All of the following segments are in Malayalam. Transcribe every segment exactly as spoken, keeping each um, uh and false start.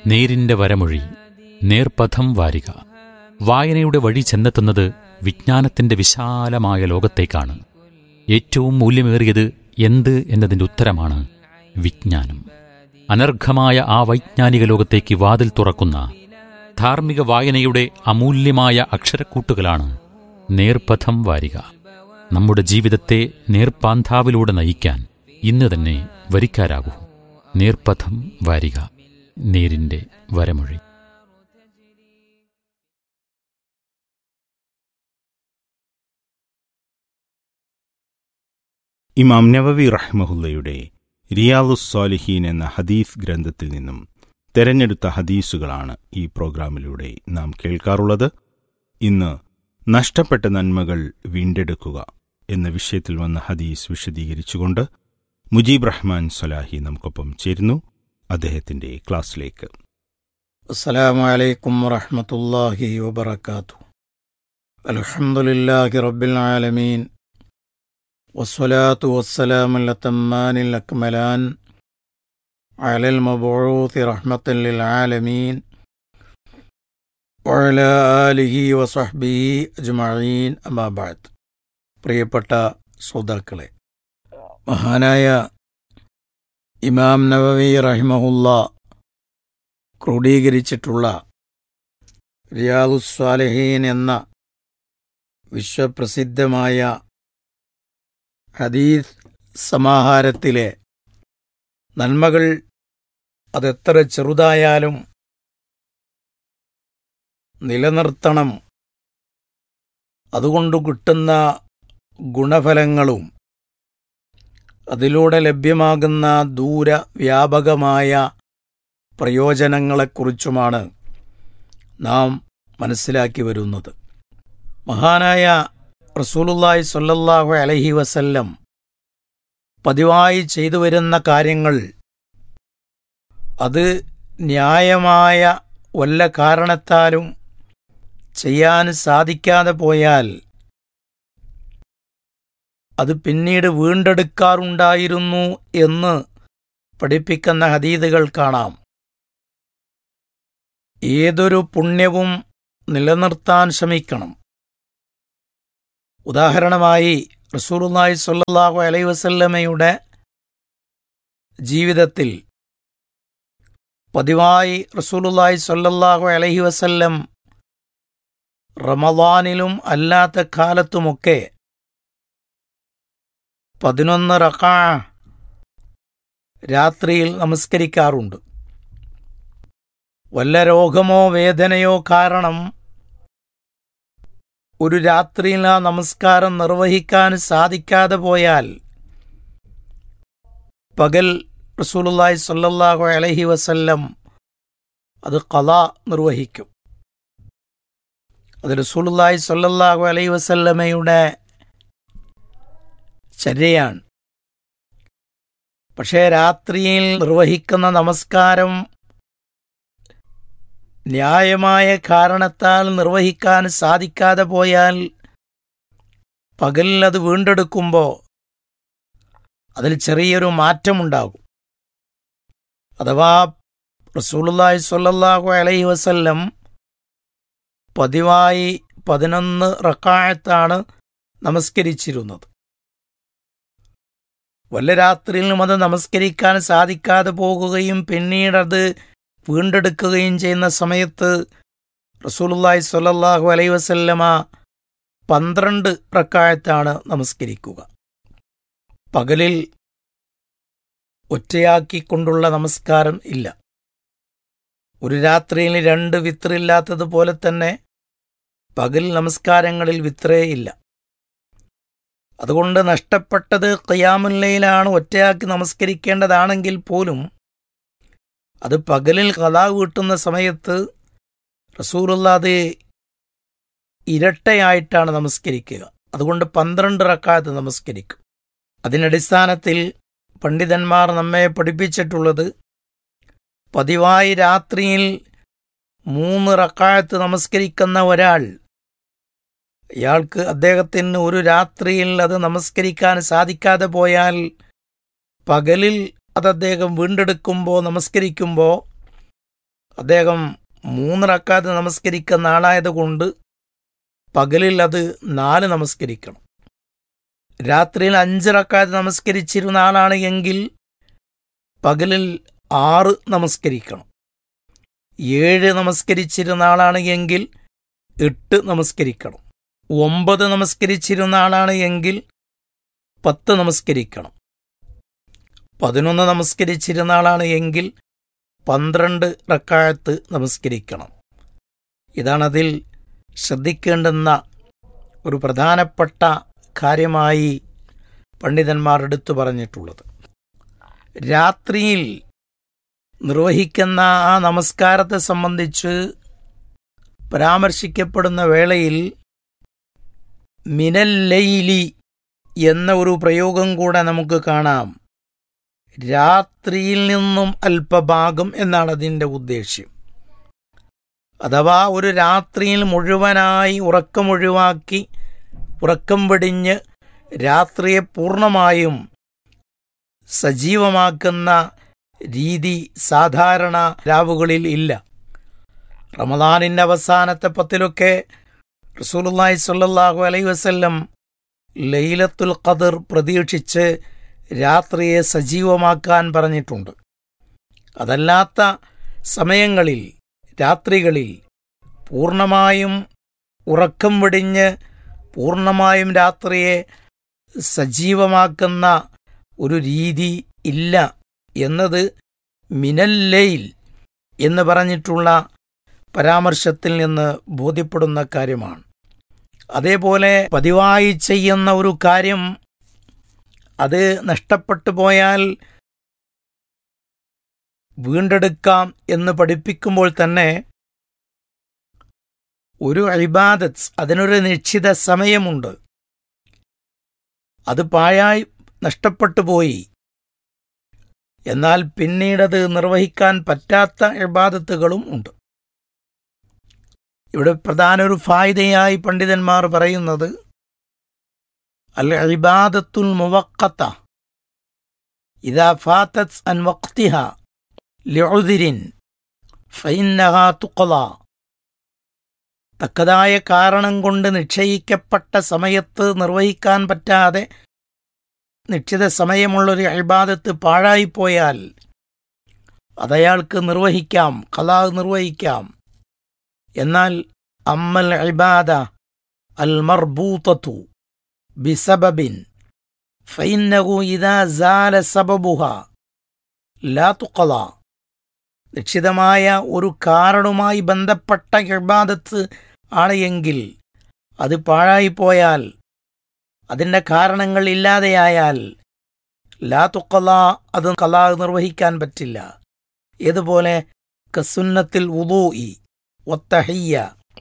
നേരിന്റെ വരമൊഴി, നേർപഥം വാരിക. വായനയുടെ വഴി ചെന്നെത്തുന്നത് വിജ്ഞാനത്തിന്റെ വിശാലമായ ലോകത്തേക്കാണ്. ഏറ്റവും മൂല്യമേറിയത് എന്ത് എന്നതിന്റെ ഉത്തരമാണ് വിജ്ഞാനം. അനർഘമായ ആ വൈജ്ഞാനിക ലോകത്തേക്ക് വാതിൽ തുറക്കുന്ന ധാർമ്മിക വായനയുടെ അമൂല്യമായ അക്ഷരക്കൂട്ടുകളാണ് നേർപഥം വാരിക. നമ്മുടെ ജീവിതത്തെ നേർപ്പാന്താവിലൂടെ നയിക്കാൻ ഇന്ന് തന്നെ വരിക്കാരാകൂ. നേർപഥം വാരിക, നേരിന്റെ വരമൊഴി. ഇമാം നവവി റഹ്മഹുല്ലയുടെ റിയാദുസ് സ്വാലിഹീൻ എന്ന ഹദീസ് ഗ്രന്ഥത്തിൽ നിന്നും തെരഞ്ഞെടുത്ത ഹദീസുകളാണ് ഈ പ്രോഗ്രാമിലൂടെ നാം കേൾക്കാറുള്ളത്. ഇന്ന് നഷ്ടപ്പെട്ട നന്മകൾ വീണ്ടെടുക്കുക എന്ന വിഷയത്തിൽ വന്ന ഹദീസ് വിശദീകരിച്ചുകൊണ്ട് മുജീബ് റഹ്മാൻ സലാഹി നമുക്കൊപ്പം ചേരുന്നു. അദ്ദേഹത്തിന്റെ ക്ലാസ്സിലേക്ക്. അസ്സലാമു അലൈക്കും വറഹ്മത്തുള്ളാഹി വബറകാതുഹു. അൽഹംദുലില്ലാഹി റബ്ബിൽ ആലമീൻ വസ്സലാത്തു വസ്സലാമുൽ അത്തമ്മാനിൽ അക്മലാൻ അലൽ മബ്ഊത്തി റഹ്മത്തൻ ലിൽ ആലമീൻ വഅലാ ആലിഹി വസഹ്ബിഹി അജ്മഈൻ. അമ്മാ ബഅദ്. പ്രിയപ്പെട്ട ശ്രോതാക്കളെ, മഹാനായ ഇമാം നവവി റഹിമഹുല്ലാ ക്രോഡീകരിച്ചിട്ടുള്ള റിയാദുസ് സ്വാലിഹീൻ എന്ന വിശ്വപ്രസിദ്ധമായ ഹദീസ് സമാഹാരത്തിലെ നന്മകൾ അതെത്ര ചെറുതായാലും നിലനിർത്തണം, അതുകൊണ്ട് കിട്ടുന്ന ഗുണഫലങ്ങളും അതിലൂടെ ലഭ്യമാകുന്ന ദൂരവ്യാപകമായ പ്രയോജനങ്ങളെക്കുറിച്ചുമാണ് നാം മനസ്സിലാക്കി വരുന്നത്. മഹാനായ റസൂലുള്ളാഹി സ്വല്ലല്ലാഹു അലൈഹി വസല്ലം പതിവായി ചെയ്തു വരുന്ന കാര്യങ്ങൾ അത് ന്യായമായ വല്ല കാരണത്താലും ചെയ്യാൻ സാധിക്കാതെ പോയാൽ അത് പിന്നീട് വീണ്ടെടുക്കാറുണ്ടായിരുന്നു എന്ന് പഠിപ്പിക്കുന്ന ഹദീസുകൾ കാണാം. ഏതൊരു പുണ്യവും നിലനിർത്താൻ ശ്രമിക്കണം. ഉദാഹരണമായി റസൂലുള്ളാഹി സ്വല്ലല്ലാഹു അലൈഹി വസല്ലമയുടെ ജീവിതത്തിൽ പതിവായി റസൂലുള്ളാഹി സ്വല്ലല്ലാഹു അലൈഹി വസല്ലം റമളാനിലും അല്ലാത്ത കാലത്തുമൊക്കെ പതിനൊന്ന് റക്അ രാത്രിയിൽ നമസ്കരിക്കാറുണ്ട്. വല്ല രോഗമോ വേദനയോ കാരണം ഒരു രാത്രിയിൽ ആ നമസ്കാരം നിർവഹിക്കാൻ സാധിക്കാതെ പോയാൽ പകൽ റസൂലുള്ളാഹി സ്വല്ലല്ലാഹു അലൈഹി വസല്ലം അത് ഖളാ നിർവഹിക്കും. അത് റസൂലുള്ളാഹി സ്വല്ലല്ലാഹു അലൈഹി വസല്ലമയുടെ ചര്യയാണ്. പക്ഷേ രാത്രിയിൽ നിർവഹിക്കുന്ന നമസ്കാരം ന്യായമായ കാരണത്താൽ നിർവഹിക്കാൻ സാധിക്കാതെ പോയാൽ പകലിൽ അത് വീണ്ടെടുക്കുമ്പോൾ അതിൽ ചെറിയൊരു മാറ്റമുണ്ടാകും. അഥവാ റസൂലുള്ളാഹി സ്വല്ലല്ലാഹു അലൈഹി വസല്ലം പതിവായി പതിനൊന്ന് റക്അത്താണ് നമസ്കരിച്ചിരുന്നത്. വല്ല രാത്രിയിലും അത് നമസ്കരിക്കാൻ സാധിക്കാതെ പോകുകയും പിന്നീടത് വീണ്ടെടുക്കുകയും ചെയ്യുന്ന സമയത്ത് റസൂലുള്ളാഹി സ്വല്ലല്ലാഹു അലൈഹി വസല്ലമ പന്ത്രണ്ട് റക്അത്താണ് നമസ്കരിക്കുക. പകലിൽ ഒറ്റയാക്കിക്കൊണ്ടുള്ള നമസ്കാരം ഇല്ല. ഒരു രാത്രിയിൽ രണ്ട് വിത്രില്ലാത്തതുപോലെ തന്നെ പകൽ നമസ്കാരങ്ങളിൽ വിത്രേ ഇല്ല. അതുകൊണ്ട് നഷ്ടപ്പെട്ടത് ഖിയാമുൽ ലൈലാണ്, ഒറ്റയാക്കി നമസ്കരിക്കേണ്ടതാണെങ്കിൽ പോലും അത് പകലിൽ ഖളാ വീട്ടുന്ന സമയത്ത് റസൂലുള്ളാഹി അത് ഇരട്ടയായിട്ടാണ് നമസ്കരിക്കുക. അതുകൊണ്ട് പന്ത്രണ്ട് റക്അത്ത് നമസ്കരിക്കും. അതിനടിസ്ഥാനത്തിൽ പണ്ഡിതന്മാർ നമ്മെ പഠിപ്പിച്ചിട്ടുള്ളത് പതിവായി രാത്രിയിൽ മൂന്ന് റക്അത്ത് നമസ്കരിക്കുന്ന ഒരാൾ, ഇയാൾക്ക് അദ്ദേഹത്തിന് ഒരു രാത്രിയിൽ അത് നമസ്കരിക്കാൻ സാധിക്കാതെ പോയാൽ പകലിൽ അത് അദ്ദേഹം വീണ്ടെടുക്കുമ്പോൾ നമസ്കരിക്കുമ്പോൾ അദ്ദേഹം മൂന്ന് റക്കാത്ത് നമസ്കരിക്കുന്ന ആളായതുകൊണ്ട് പകലിൽ അത് നാല് നമസ്കരിക്കണം. രാത്രിയിൽ അഞ്ച് റക്കാത്ത് നമസ്കരിച്ചിരുന്ന ആളാണ് എങ്കിൽ പകലിൽ ആറ് നമസ്കരിക്കണം. ഏഴ് നമസ്കരിച്ചിരുന്ന ആളാണ് എങ്കിൽ എട്ട് നമസ്കരിക്കണം. ഒമ്പത് നമസ്കരിച്ചിരുന്ന ആളാണ് എങ്കിൽ പത്ത് നമസ്കരിക്കണം. പതിനൊന്ന് നമസ്കരിച്ചിരുന്ന ആളാണ് എങ്കിൽ പന്ത്രണ്ട് റക്കാഴത്ത് നമസ്കരിക്കണം. ഇതാണതിൽ ശ്രദ്ധിക്കേണ്ടുന്ന ഒരു പ്രധാനപ്പെട്ട കാര്യമായി പണ്ഡിതന്മാർ എടുത്തു പറഞ്ഞിട്ടുള്ളത്. രാത്രിയിൽ നിർവഹിക്കുന്ന ആ നമസ്കാരത്തെ സംബന്ധിച്ച് പരാമർശിക്കപ്പെടുന്ന വേളയിൽ മിനൽ ലൈലി എന്ന ഒരു പ്രയോഗം കൂടെ നമുക്ക് കാണാം. രാത്രിയിൽ നിന്നും അല്പഭാഗം എന്നാണ് അതിൻ്റെ ഉദ്ദേശ്യം. അഥവാ ഒരു രാത്രിയിൽ മുഴുവനായി ഉറക്കമൊഴിവാക്കി ഉറക്കം വെടിഞ്ഞ് രാത്രിയെ പൂർണ്ണമായും സജീവമാക്കുന്ന രീതി സാധാരണ രാവുകളിൽ ഇല്ല. റമദാനിൻ്റെ അവസാനത്തെ പത്തിലൊക്കെ റസൂലുള്ളാഹി സ്വല്ലല്ലാഹു അലൈഹി വസല്ലം ലൈലത്തുൽ ഖദർ പ്രതീക്ഷിച്ച് രാത്രിയെ സജീവമാക്കാൻ പറഞ്ഞിട്ടുണ്ട്. അതല്ലാത്ത സമയങ്ങളിൽ രാത്രികളിൽ പൂർണ്ണമായും ഉറക്കം വെടിഞ്ഞ് പൂർണ്ണമായും രാത്രിയെ സജീവമാക്കുന്ന ഒരു രീതി ഇല്ല എന്നത് മിനൽ ലൈൽ എന്ന് പറഞ്ഞിട്ടുള്ള പരാമർശത്തിൽ നിന്ന് ബോധ്യപ്പെടുന്ന കാര്യമാണ്. അതേപോലെ പതിവായി ചെയ്യുന്ന ഒരു കാര്യം അത് നഷ്ടപ്പെട്ടു പോയാൽ വീണ്ടെടുക്കാം എന്ന് പഠിപ്പിക്കുമ്പോൾ തന്നെ ഒരു ഇബാദത്ത് അതിനൊരു നിശ്ചിത സമയമുണ്ട്. അത് പാഴായി നഷ്ടപ്പെട്ടു പോയി, എന്നാൽ പിന്നീടത് നിർവഹിക്കാൻ പറ്റാത്ത ഇബാദത്തുകളും ഉണ്ട്. ഇവിടെ പ്രധാന ഒരു ഫായിദയായി പണ്ഡിതന്മാർ പറയുന്നത് അൽ ഇബാദത്തുൽ മുവഖ്ഖത ഇദാ ഫാതത് അൻ വഖ്തിഹാ ലിഉദ്രിൻ ഫഇന്നഹാ തുഖ്ളാ. തക്കതായ കാരണം കൊണ്ട് നിശ്ചയിക്കപ്പെട്ട സമയത്ത് നിർവഹിക്കാൻ പറ്റാതെ നിശ്ചിത സമയമുള്ളൊരു ഇബാദത്ത് പാഴായിപ്പോയാൽ അതയാൾക്ക് നിർവഹിക്കാം, ഖളാ നിർവഹിക്കാം. എന്നാൽ അമ്മൽ ഇബാദ അൽ മർബൂതതു ബിസബബിൻ ഫഇന്നഹു ഇദാ സാല സബബുഹാ ലാ തുഖ്ളാ. നിശ്ചിതമായ ഒരു കാരണവുമായി ബന്ധപ്പെട്ട ഇബാദത്ത് ആണ് എങ്കിൽ അത് പാഴായിപ്പോയാൽ, അതിൻ്റെ കാരണങ്ങൾ ഇല്ലാതെയായാൽ ലാ തുഖ്ളാ അത് ഖളാ നിർവഹിക്കാൻ പറ്റില്ല. ഏതുപോലെ കസുന്നത്തിൽ വുളൂഇ വത്തഹിയ്യ,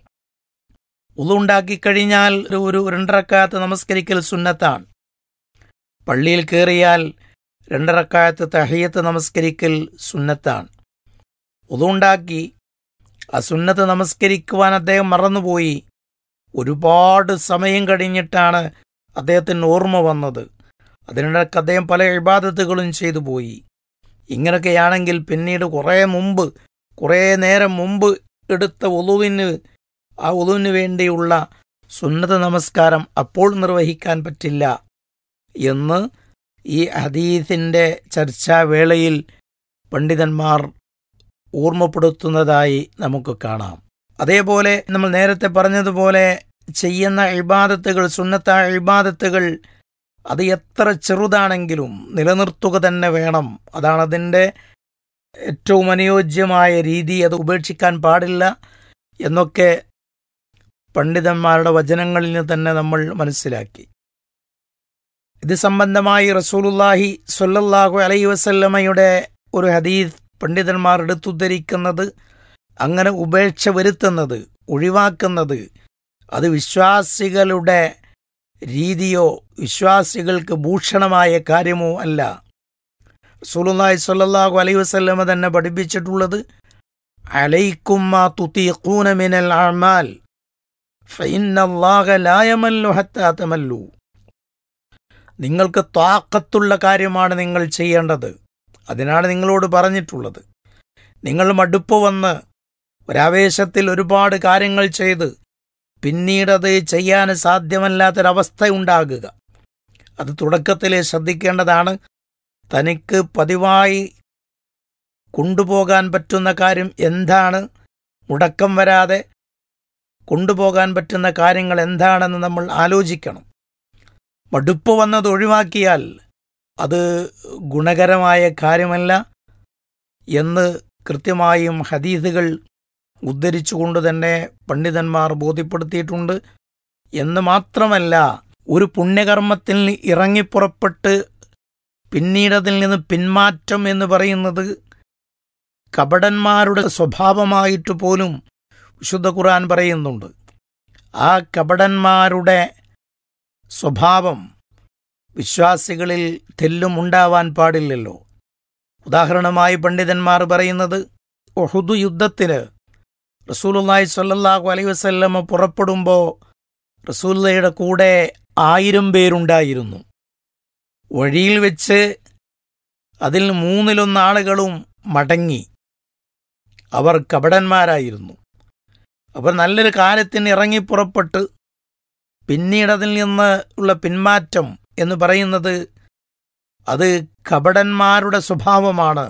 വുളു ഉണ്ടാക്കിക്കഴിഞ്ഞാൽ ഒരു രണ്ടറക്കാത്ത് നമസ്കരിക്കൽ സുന്നത്താണ്. പള്ളിയിൽ കയറിയാൽ രണ്ടറക്കാത്ത് തഹിയ്യത്ത് നമസ്കരിക്കൽ സുന്നത്താണ്. വുളു ഉണ്ടാക്കി ആ സുന്നത്ത് നമസ്കരിക്കുവാൻ അദ്ദേഹം മറന്നുപോയി. ഒരുപാട് സമയം കഴിഞ്ഞിട്ടാണ് അദ്ദേഹത്തിന് ഓർമ്മ വന്നത്. അതിനിടയ്ക്ക് അദ്ദേഹം പല ഇബാദത്തുകളും ചെയ്തു പോയി. ഇങ്ങനെയൊക്കെയാണെങ്കിൽ പിന്നീട് കുറേ മുമ്പ് കുറേ നേരം മുമ്പ് എടുത്ത വുളുവിന് ആ വുളുവിന് വേണ്ടിയുള്ള സുന്നത്ത് നമസ്കാരം അപ്പോൾ നിർവഹിക്കാൻ പറ്റില്ല എന്ന് ഈ ഹദീസിൻ്റെ ചർച്ചാവേളയിൽ പണ്ഡിതന്മാർ ഓർമ്മപ്പെടുത്തുന്നതായി നമുക്ക് കാണാം. അതേപോലെ നമ്മൾ നേരത്തെ പറഞ്ഞതുപോലെ ചെയ്യുന്ന ഇബാദത്തുകൾ, സുന്നത്തായ ഇബാദത്തുകൾ അത് എത്ര ചെറുതാണെങ്കിലും നിലനിർത്തുക തന്നെ വേണം. അതാണ് അതിൻ്റെ ഏറ്റവും അനുയോജ്യമായ രീതി. അത് ഉപേക്ഷിക്കാൻ പാടില്ല എന്നൊക്കെ പണ്ഡിതന്മാരുടെ വചനങ്ങളിൽ നിന്ന് തന്നെ നമ്മൾ മനസ്സിലാക്കി. ഇത് സംബന്ധമായി റസൂലുള്ളാഹി സ്വല്ലല്ലാഹു അലൈഹി വസല്ലമയുടെ ഒരു ഹദീസ് പണ്ഡിതന്മാർ എടുത്തുദ്ധരിക്കുന്നത്, അങ്ങനെ ഉപേക്ഷ വരുത്തുന്നത്, ഒഴിവാക്കുന്നത് അത് വിശ്വാസികളുടെ രീതിയോ വിശ്വാസികൾക്ക് ഭൂഷണമായ കാര്യമോ അല്ല. റസൂലുള്ളാഹി സ്വല്ലല്ലാഹു അലൈഹി വസല്ലമ തന്നെ പഠിപ്പിച്ചിട്ടുള്ളത് അലൈക്കും മാ തുതീഖൂന മിനൽ അഅ്മാൽ ഫഇന്നല്ലാഹ ലാ യമല്ലു ഹത്താ തമല്ലു. നിങ്ങൾക്ക് ത്വാഖത്തുള്ള കാര്യമാണ് നിങ്ങൾ ചെയ്യേണ്ടത്. അതിനാണ് നിങ്ങളോട് പറഞ്ഞിട്ടുള്ളത്. നിങ്ങൾ മടുപ്പ് വന്ന് ഒരാവേശത്തിൽ ഒരുപാട് കാര്യങ്ങൾ ചെയ്ത് പിന്നീടത് ചെയ്യാൻ സാധ്യമല്ലാത്തൊരവസ്ഥയുണ്ടാകുക, അത് തുടക്കത്തിൽ ശ്രദ്ധിക്കേണ്ടതാണ്. തനിക്ക് പതിവായി കൊണ്ടുപോകാൻ പറ്റുന്ന കാര്യം എന്താണ്, മുടക്കം വരാതെ കൊണ്ടുപോകാൻ പറ്റുന്ന കാര്യങ്ങൾ എന്താണെന്ന് നമ്മൾ ആലോചിക്കണം. മടുപ്പ് വന്നത് ഒഴിവാക്കിയാൽ അത് ഗുണകരമായ കാര്യമല്ല എന്ന് കൃത്യമായും ഹദീസുകൾ ഉദ്ധരിച്ചുകൊണ്ട് തന്നെ പണ്ഡിതന്മാർ ബോധ്യപ്പെടുത്തിയിട്ടുണ്ട്. എന്ന് മാത്രമല്ല, ഒരു പുണ്യകർമ്മത്തിൽ ഇറങ്ങിപ്പുറപ്പെട്ട് പിന്നീടതിൽ നിന്ന് പിന്മാറ്റം എന്ന് പറയുന്നത് കപടന്മാരുടെ സ്വഭാവമായിട്ട് പോലും വിശുദ്ധ ഖുർആൻ പറയുന്നുണ്ട്. ആ കപടന്മാരുടെ സ്വഭാവം വിശ്വാസികളിൽ തെല്ലും ഉണ്ടാവാൻ പാടില്ലല്ലോ. ഉദാഹരണമായി പണ്ഡിതന്മാർ പറയുന്നത്, ഉഹുദ് യുദ്ധത്തിന് റസൂലുള്ളാഹി സ്വല്ലല്ലാഹു അലൈഹി വസല്ലമ പുറപ്പെടുമ്പോൾ റസൂലുള്ളാഹിയുടെ കൂടെ ആയിരം പേരുണ്ടായിരുന്നു. വഴിയിൽ വെച്ച് അതിൽ മൂന്നിലൊന്നാളുകളും മടങ്ങി. അവർ കപടന്മാരായിരുന്നു. അവർ നല്ലൊരു കാര്യത്തിന് ഇറങ്ങിപ്പുറപ്പെട്ട് പിന്നീടതിൽ നിന്ന് ഉള്ള പിന്മാറ്റം എന്ന് പറയുന്നത് അത് കപടന്മാരുടെ സ്വഭാവമാണ്.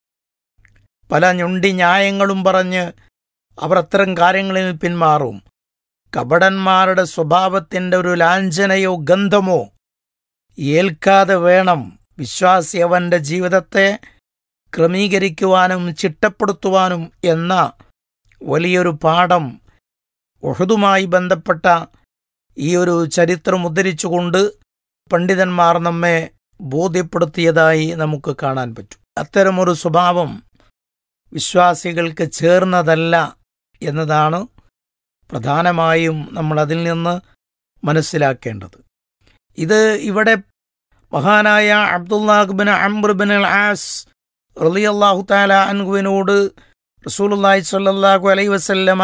പല ഞൊണ്ടി ന്യായങ്ങളും പറഞ്ഞ് അവർ അത്തരം കാര്യങ്ങളിൽ പിന്മാറും. കപടന്മാരുടെ സ്വഭാവത്തിൻ്റെ ഒരു ലാഞ്ചനയോ ഗന്ധമോ ഏൽക്കാതെ വേണം വിശ്വാസി അവൻ്റെ ജീവിതത്തെ ക്രമീകരിക്കുവാനും ചിട്ടപ്പെടുത്തുവാനും എന്ന വലിയൊരു പാഠം ഉഹുദുമായി ബന്ധപ്പെട്ട ഈ ഒരു ചരിത്രം ഉദ്ധരിച്ചുകൊണ്ട് പണ്ഡിതന്മാർ നമ്മെ ബോധ്യപ്പെടുത്തിയതായി നമുക്ക് കാണാൻ പറ്റും. അത്തരമൊരു സ്വഭാവം വിശ്വാസികൾക്ക് ചേർന്നതല്ല എന്നതാണ് പ്രധാനമായും നമ്മൾ അതിൽ നിന്ന് മനസ്സിലാക്കേണ്ടത്. ഇത് ഇവിടെ മഹാനായ അബ്ദുല്ലാഹ് ബിൻ അംർ ബിൻ അൽ ആസ് റളിയല്ലാഹു തആല അൻഹുവിനോട് റസൂലുള്ളാഹി സ്വല്ലല്ലാഹു അലൈഹി വസല്ലമ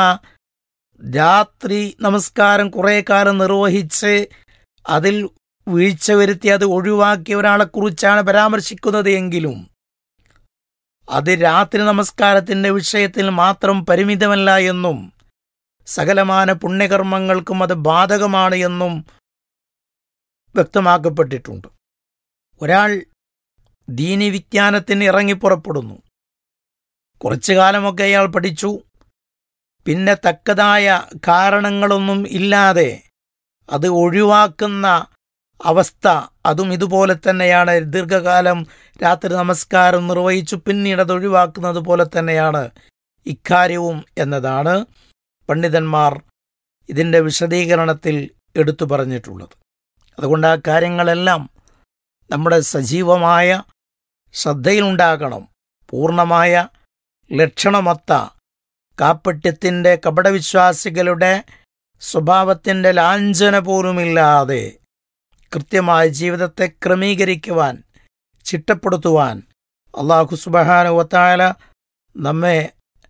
രാത്രി നമസ്കാരം കുറേ കാലം നിർവഹിച്ച് അതിൽ വീഴ്ച വരുത്തി അത് ഒഴിവാക്കിയ ഒരാളെക്കുറിച്ചാണ് പരാമർശിക്കുന്നത് എങ്കിലും അത് രാത്രി നമസ്കാരത്തിൻ്റെ വിഷയത്തിൽ മാത്രം പരിമിതമല്ല എന്നും സകലമാന പുണ്യകർമ്മങ്ങൾക്കും അത് ബാധകമാണ് എന്നും വ്യക്തമാക്കപ്പെട്ടിട്ടുണ്ട്. ഒരാൾ ദീനി വിജ്ഞാനത്തിന് ഇറങ്ങിപ്പുറപ്പെടുന്നു. കുറച്ചു കാലമൊക്കെ അയാൾ പഠിച്ചു. പിന്നെ തക്കതായ കാരണങ്ങളൊന്നും ഇല്ലാതെ അത് ഒഴിവാക്കുന്ന അവസ്ഥ, അതും ഇതുപോലെ തന്നെയാണ്. ദീർഘകാലം രാത്രി നമസ്കാരം നിർവഹിച്ചു പിന്നീട് അത് ഒഴിവാക്കുന്നത് പോലെ തന്നെയാണ് ഇക്കാര്യവും എന്നതാണ് പണ്ഡിതന്മാർ ഇതിൻ്റെ വിശദീകരണത്തിൽ എടുത്തു പറഞ്ഞിട്ടുള്ളത്. അതുകൊണ്ട് ആ കാര്യങ്ങളെല്ലാം നമ്മുടെ സജീവമായ ശ്രദ്ധയിലുണ്ടാകണം. പൂർണ്ണമായ ലക്ഷണമൊത്ത കാപ്പട്യത്തിൻ്റെ കപടവിശ്വാസികളുടെ സ്വഭാവത്തിൻ്റെ ലാഞ്ചന പോലുമില്ലാതെ കൃത്യമായ ജീവിതത്തെ ക്രമീകരിക്കുവാൻ, ചിട്ടപ്പെടുത്തുവാൻ അല്ലാഹു സുബ്ഹാനഹു വ തആല നമ്മെ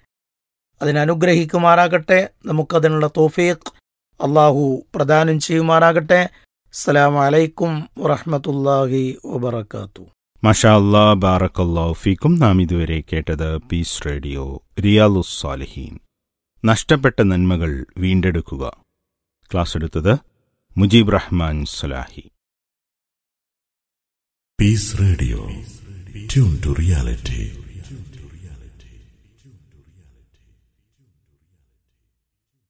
അതിനനുഗ്രഹിക്കുമാറാകട്ടെ. നമുക്കതിനുള്ള തൗഫീഖ് അല്ലാഹു പ്രദാനം ചെയ്യുമാറാകട്ടെ. അസ്സലാമു അലൈക്കും വറഹ്മത്തുള്ളാഹി വബറകാതുഹു. മാഷാ അല്ലാ, ബാറക്കല്ലാഹു ഫീക്കും. നാം ഇതുവരെ കേട്ടത് പീസ് റേഡിയോ റിയാലുസ് സാലിഹീൻ, നഷ്ടപ്പെട്ട നന്മകൾ വീണ്ടെടുക്കുക. ക്ലാസ് എടുത്തത് Mujeeb Rahman Salahi. Piece radio, tune to reality.